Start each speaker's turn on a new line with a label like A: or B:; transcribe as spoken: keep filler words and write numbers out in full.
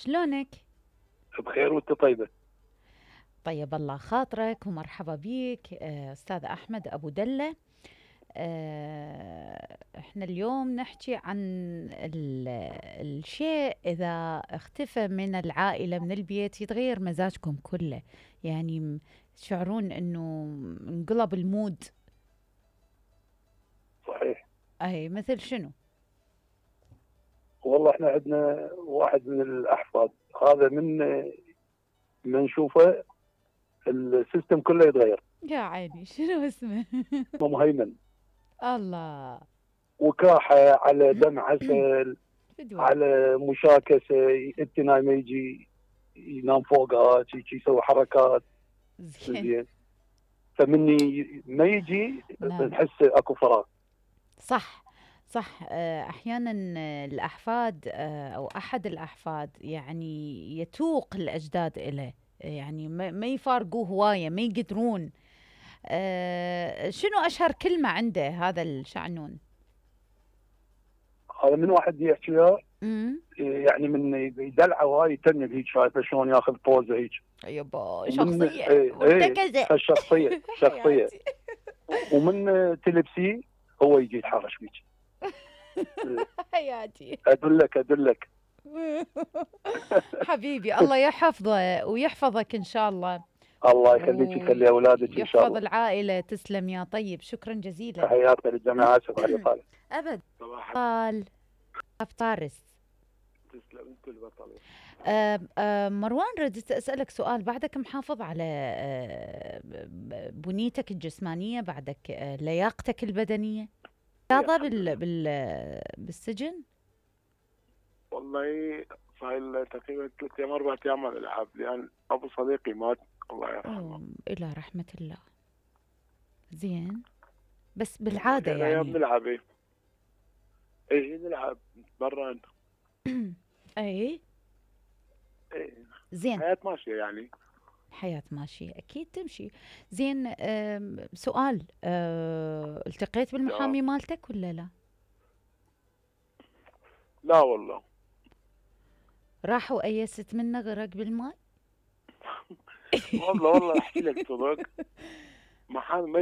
A: شلونك؟
B: بخير وانت طيبة.
A: طيب الله خاطرك ومرحبا بيك، آه، أستاذ أحمد أبو دلة. آه، احنا اليوم نحكي عن ال- الشيء إذا اختفى من العائلة من البيت يتغير مزاجكم كله. يعني م- تشعرون انه انقلب المود.
B: صحيح.
A: اي مثل شنو؟
B: والله احنا عندنا واحد من الاحفاد هذا من من نشوفه السيستم كله يتغير.
A: يا عيني شنو اسمه؟
B: مهيمن،
A: الله.
B: وكاحة على دم عسل،
A: فدوة.
B: على مشاكسة. انت نايمة يجي ينام فوقها، شي يسوي حركات.
A: زين.
B: زين. فمني ما يجي
A: نعم.
B: نحس اكو فراغ.
A: صح. صح. آه، احيانا آه، الاحفاد آه، او احد الاحفاد يعني يتوق الاجداد اليه. يعني ما ما يفارقوه هوايه، ما يقدرون. آه، شنو اشهر كلمه عنده هذا الشعنون؟
B: هذا من واحد يحكي له،
A: امم.
B: يعني من يدلعه وهاي يتنب هيك، شايفه شلون ياخذ بوزه هيك.
A: يبا
B: ومن
A: شخصيه
B: ايه ايه
A: مرتكزه.
B: هالشخصيه شخصيه.
A: حياتي.
B: ومن تلبسي هو يجي يتحرش بيك.
A: حياتي.
B: ادلك ادلك.
A: حبيبي الله يحفظه ويحفظك ان شاء الله.
B: الله يخليك، يخلي اولادك ان شاء
A: ويحفظ
B: الله.
A: العائلة. تسلم يا طيب، شكرا جزيلا.
B: تحياتنا للجميع، اسف على الاطاله.
A: أبد.
B: صباح.
A: قال فارس.
B: تسلم انت البطل.
A: آه، آه، مروان، ردت أسألك سؤال. بعدك محافظ على آه، ب- بنيتك الجسمانية، بعدك آه، لياقتك البدنية؟ رياضة
B: الحمد
A: بال
B: لله.
A: بال بالسجن؟
B: والله صار له تقريبا ثلاث ايام اربع ايام ما العب، لان ابو صديقي مات، الله يرحمه.
A: أوه، إلى رحمة الله. زين. بس
B: والله
A: بالعادة
B: كان ايام
A: يعني.
B: نلعب. ايه ايه نلعب نتمرن.
A: أي.
B: ايه.
A: زين.
B: حياة ماشية يعني.
A: الحياة ماشية أكيد تمشي. زين. آم، سؤال، آه، التقيت
B: لا
A: بالمحامي مالتك ولا لا؟
B: لا والله.
A: راح وأيست منه غرق بالماء؟
B: والله والله احكي لك صدق. محامي